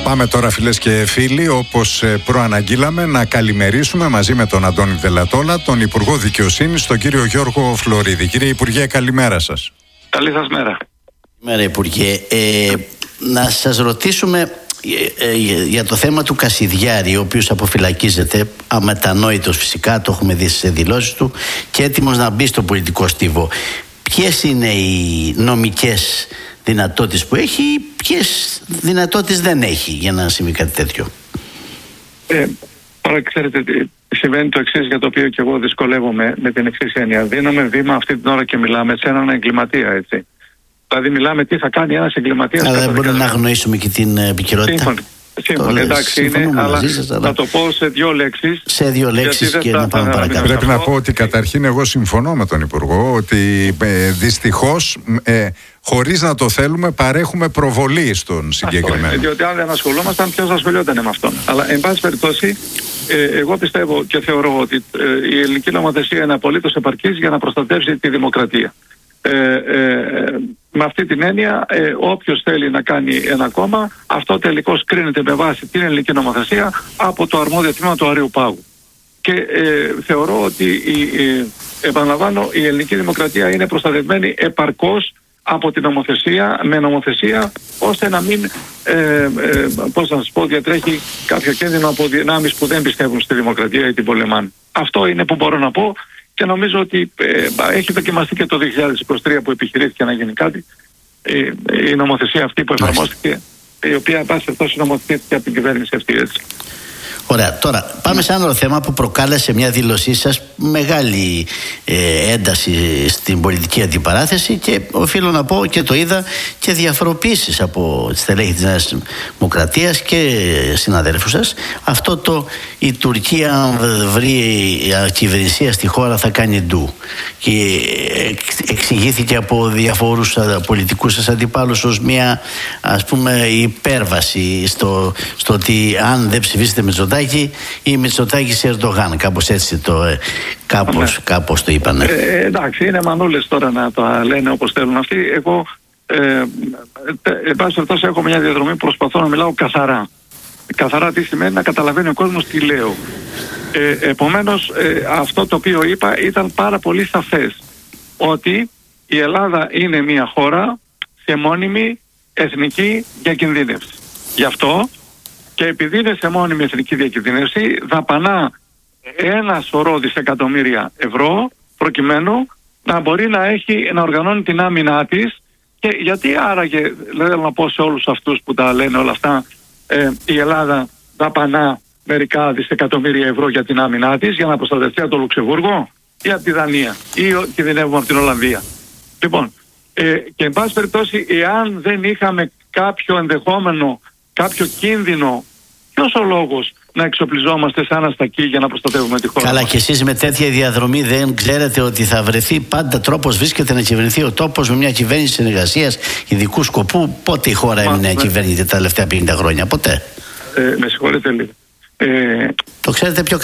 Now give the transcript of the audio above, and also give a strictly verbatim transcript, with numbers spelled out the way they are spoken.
Πάμε τώρα, φίλες και φίλοι, όπως προαναγγείλαμε, να καλημερίσουμε μαζί με τον Αντώνη Δελατόλα, τον Υπουργό Δικαιοσύνης, τον κύριο Γιώργο Φλωρίδη. Κύριε Υπουργέ, καλημέρα σας. Καλή σας μέρα. Καλημέρα, Υπουργέ. Ε, να σας ρωτήσουμε ε, ε, για το θέμα του Κασιδιάρη, ο οποίος αποφυλακίζεται, αμετανόητος φυσικά, το έχουμε δει σε δηλώσεις του, και έτοιμος να μπει στο πολιτικό στίβο. Ποιες είναι οι νομικές δυνατότητες που έχει, ποιες δυνατότητες δεν έχει για να συμβεί κάτι τέτοιο? Ε, τώρα ξέρετε, συμβαίνει το εξής, για το οποίο και εγώ δυσκολεύομαι, με την εξής έννοια. Δίνουμε βήμα αυτή την ώρα και μιλάμε σε έναν εγκληματία, έτσι. Δηλαδή μιλάμε τι θα κάνει ένας εγκληματίας. Αλλά δεν μπορούμε να αγνοήσουμε και την επικαιρότητα. Σύμφωνοι. Σύμφωνοι, εντάξει, είναι, αλλά σας, αλλά... θα το πω σε δύο λέξεις. Σε δύο λέξεις και να πάμε παρακάτω. Πρέπει να πω ότι καταρχήν εγώ συμφωνώ με τον Υπουργό ότι ε, δυστυχώς ε, χωρίς να το θέλουμε παρέχουμε προβολή στον συγκεκριμένο. Αυτό, διότι αν δεν ασχολούμασταν, ποιος ασχολιόταν με αυτόν. Αλλά εν πάση περιπτώσει, ε, εγώ πιστεύω και θεωρώ ότι ε, η ελληνική νομοθεσία είναι απολύτως επαρκής για να προστατεύσει τη δημοκρατία. Ε, ε, με αυτή την έννοια, ε, όποιος θέλει να κάνει ένα κόμμα, αυτό τελικώς κρίνεται με βάση την ελληνική νομοθεσία από το αρμόδιο τμήμα του Αρείου Πάγου. Και ε, θεωρώ ότι η, ε, επαναλαμβάνω, η ελληνική δημοκρατία είναι προστατευμένη επαρκώς από την νομοθεσία, με νομοθεσία, ώστε να μην ε, ε, πώς να σας πω, διατρέχει κάποιο κίνδυνο από δυνάμεις που δεν πιστεύουν στη δημοκρατία ή την πολεμάνε. Αυτό είναι που μπορώ να πω. Και νομίζω ότι ε, έχει δοκιμαστεί και το δύο χιλιάδες είκοσι τρία που επιχειρήθηκε να γίνει κάτι. Ε, η νομοθεσία αυτή που εφαρμόστηκε, η οποία πάση περιπτώσει νομοθετήθηκε από την κυβέρνηση αυτή, έτσι. Ωραία. Τώρα πάμε σε ένα άλλο θέμα που προκάλεσε μια δήλωσή σας μεγάλη ε, ένταση στην πολιτική αντιπαράθεση, και οφείλω να πω και το είδα και διαφοροποιήσεις από τη στελέχη της Νέας Δημοκρατίας και συναδέλφους σας. Αυτό το η Τουρκία, αν βρει κυβερνησία στη χώρα, θα κάνει ντου, και εξηγήθηκε από διαφόρους πολιτικούς σας αντιπάλους ως μια, ας πούμε, υπέρβαση στο, στο ότι αν δεν ψηφίσετε με Μητσοτάκη ή Μητσοτάκη σε Ερντογάν, κάπως έτσι το, ε, κάπως, ναι. κάπως το είπανε. Ε, εντάξει, είναι μανούλες τώρα να τα λένε όπως θέλουν αυτοί. Εγώ, ε, εν πάση περιπτώσει, έχω μια διαδρομή που προσπαθώ να μιλάω καθαρά. Καθαρά τι σημαίνει? Να καταλαβαίνει ο κόσμος τι λέω. Ε, επομένως, ε, αυτό το οποίο είπα ήταν πάρα πολύ σαφές. Ότι η Ελλάδα είναι μια χώρα σε μόνιμη εθνική διακινδύνευση. Γι' αυτό, και επειδή είναι σε μόνιμη εθνική διακινδύνευση, δαπανά ένα σωρό δισεκατομμύρια ευρώ προκειμένου να μπορεί να έχει, να οργανώνει την άμυνά της. Και γιατί άραγε, θέλω να πω σε όλους αυτούς που τα λένε όλα αυτά, ε, η Ελλάδα δαπανά μερικά δισεκατομμύρια ευρώ για την άμυνά της, για να προστατευτεί από το Λουξεμβούργο ή από τη Δανία ή κινδυνεύουμε από την Ολλανδία? Λοιπόν, ε, και εν πάση περιπτώσει, εάν δεν είχαμε κάποιο ενδεχόμενο, κάποιο κίνδυνο, ποιος ο λόγος να εξοπλιζόμαστε σαν αστακοί για να προστατεύουμε τη χώρα? Καλά, μας. και εσείς με τέτοια διαδρομή δεν ξέρετε ότι θα βρεθεί πάντα τρόπος, βρίσκεται να κυβερνηθεί ο τόπος με μια κυβέρνηση συνεργασίας ειδικού σκοπού? Πότε η χώρα Μα, έμεινε ναι. κυβέρνητη τα τελευταία πενήντα χρόνια? Ποτέ. Ε, με συγχωρείτε λίγο. Ε, το ξέρετε πιο